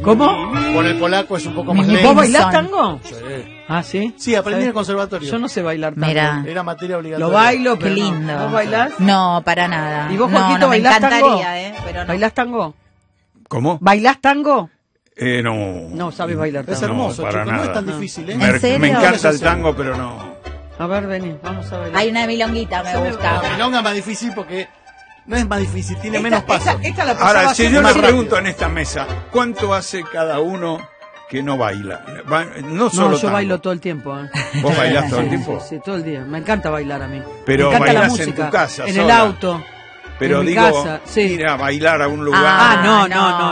¿Cómo? Por el polaco es un poco más ¿Vos lento. bailás tango? Sí. Ah, ¿sí? Sí, aprendí en el conservatorio. Yo no sé bailar tango. Mira. Era materia obligatoria. Lo bailo, Qué pero lindo. no. ¿Vos bailás? No, para nada. ¿Y vos, no, Jorgito, no, me bailás tango? encantaría, pero no. ¿Bailás tango? ¿Cómo? ¿Bailás tango? No. No sabes bailar Es tango. hermoso, para chico, no es nada. tan difícil, ¿eh? ¿En serio? Me encanta el Sí. tango, pero no. A ver, vení, vamos a bailar. Hay una milonguita, me gusta. La milonga es más difícil porque no es más difícil, tiene menos pasos. Esta la pasaba Ahora, si haciendo yo le más rápido. pregunto en esta mesa, ¿cuánto hace cada uno que no baila? No solo No, yo tango. bailo todo el tiempo. ¿Vos bailás todo el tiempo? Sí, todo el día. Me encanta bailar a mí. Pero me encanta la bailás en música. tu casa, En sola. el auto. Pero en mi digo, casa, sí. ir a bailar a un lugar. Ah, no.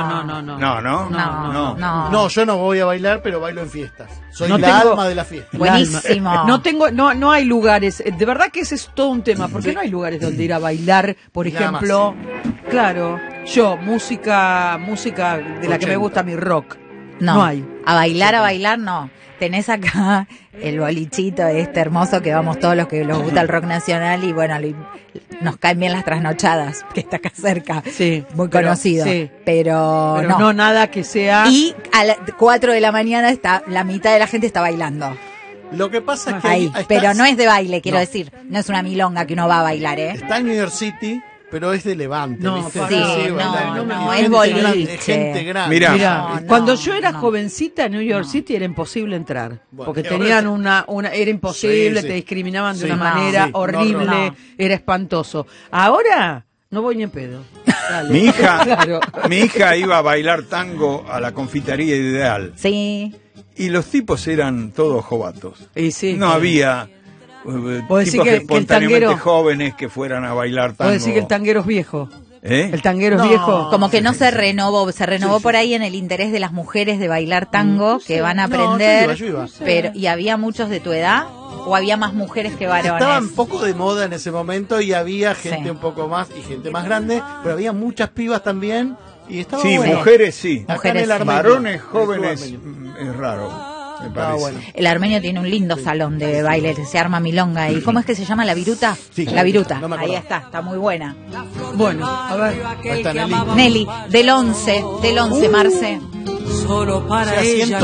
No, yo no voy a bailar, pero bailo en fiestas. Soy No la tengo- alma de la fiesta. Buenísimo. No hay lugares. De verdad que ese es todo un tema. Porque no hay lugares donde ir a bailar, por Nada más, ejemplo. Claro, yo, música de la que me 80. gusta, mi rock. No, No hay. a bailar, no. Tenés acá el bolichito este hermoso que vamos todos los que nos gusta el rock nacional y bueno, nos caen bien las trasnochadas, que está acá cerca. Sí. Muy pero- conocido. sí. Pero Pero no nada que sea. Y a las 4 de la mañana la mitad de la gente está bailando. Lo que pasa es que Ahí. está- Pero no es de baile, quiero No. decir. No es una milonga que uno va a bailar, ¿eh? Está en New York City, pero es de Levante. No, ¿viste? para- Sí, bailar. no, Y es gente boliche. grande, gente grande. Mirá. Mirá, No, cuando no, yo era no. jovencita en New York City era imposible entrar. Bueno, porque y ahora tenían sí. era imposible, Sí, sí. te discriminaban de Sí. una No, manera sí, horrible, no. era espantoso. Ahora no voy ni en pedo. Dale. Mi hija, Claro. mi hija iba a bailar tango a la confitería Ideal Sí. y los tipos eran todos jovatos. Y sí. No había Vos decís tipos que el espontáneamente tanguero- jóvenes que fueran a bailar tango. Puedo decir que el tanguero es viejo. ¿Eh? El tanguero es No. viejo. Como que no se renovó por ahí en el interés de las mujeres de bailar tango, que van a No, aprender. yo iba. Pero, ¿y había muchos de tu edad? ¿O había más mujeres que varones? Estaba un poco de moda en ese momento y había gente Sí. un poco más y gente más grande, pero había muchas pibas también y estaba Sí, bueno. mujeres sí. Acá en el Mujeres sí. Armenio, Varones el club jóvenes Armenio. es raro, me Estaba parece. bueno. El Armenio tiene un lindo salón de baile, se arma milonga. ¿Y cómo es que se llama? ¿La Viruta? Sí. La Viruta. No me Ahí acuerdo. está muy buena. Bueno, a ver. Ahí está Nelly. Nelly, del 11, Marce, Solo para O sea, ella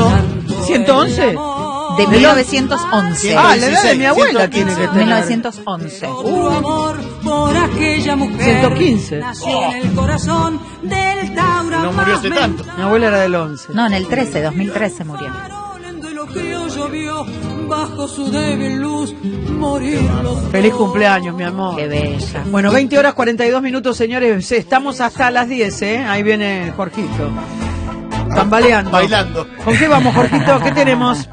111. de 1911. Ah, la edad de mi abuela 115. tiene que tener. 1911. otro amor por aquella mujer 115. nació en el corazón del Tauro. No murió hace tanto. Mi abuela era del 11. No, en el 2013 murió. De lo que llovió bajo su débil luz morir los Feliz cumpleaños, mi amor. Qué bella. Bueno, 20 horas 42 minutos, señores. Estamos hasta las 10, ¿eh? Ahí viene Jorgito. Tambaleando. Bailando. ¿Con qué vamos, Jorgito? ¿Qué tenemos?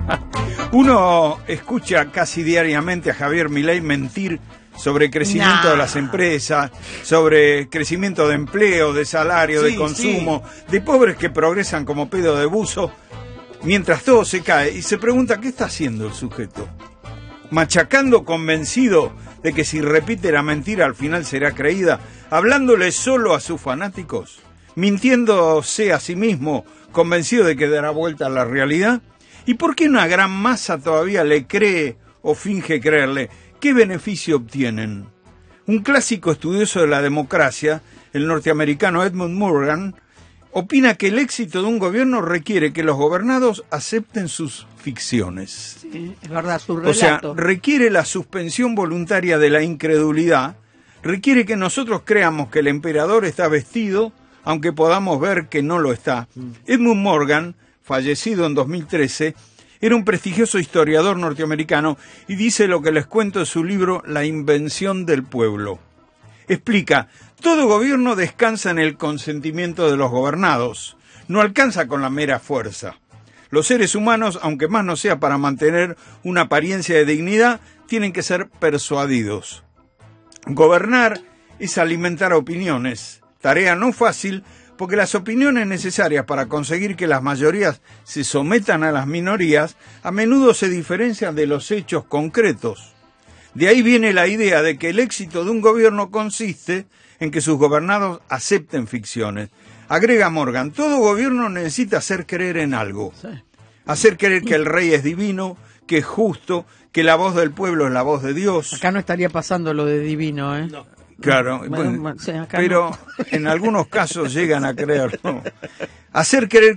Uno escucha casi diariamente a Javier Milei mentir sobre el crecimiento Nah. de las empresas, sobre crecimiento de empleo, de salario, de Sí, consumo, de pobres que progresan como pedo de buzo, mientras todo se cae. Y se pregunta, ¿qué está haciendo el sujeto? Machacando, convencido de que si repite la mentira al final será creída, hablándole solo a sus fanáticos, mintiéndose a sí mismo, convencido de que dará vuelta a la realidad. ¿Y por qué una gran masa todavía le cree o finge creerle? ¿Qué beneficio obtienen? Un clásico estudioso de la democracia, el norteamericano Edmund Morgan, opina que el éxito de un gobierno requiere que los gobernados acepten sus ficciones. Sí, es verdad, su O sea, relato. requiere la suspensión voluntaria de la incredulidad, requiere que nosotros creamos que el emperador está vestido, aunque podamos ver que no lo está. Edmund Morgan, fallecido en 2013, era un prestigioso historiador norteamericano y dice lo que les cuento en su libro La invención del pueblo. Explica, todo gobierno descansa en el consentimiento de los gobernados, no alcanza con la mera fuerza. Los seres humanos, aunque más no sea para mantener una apariencia de dignidad, tienen que ser persuadidos. Gobernar es alimentar opiniones, tarea no fácil, porque las opiniones necesarias para conseguir que las mayorías se sometan a las minorías a menudo se diferencian de los hechos concretos. De ahí viene la idea de que el éxito de un gobierno consiste en que sus gobernados acepten ficciones. Agrega Morgan, todo gobierno necesita hacer creer en algo. Hacer creer que el rey es divino, que es justo, que la voz del pueblo es la voz de Dios. Acá no estaría pasando lo de divino, ¿eh? No. Claro, Bueno, sí, acá pero no. en algunos casos llegan a creerlo. Hacer creer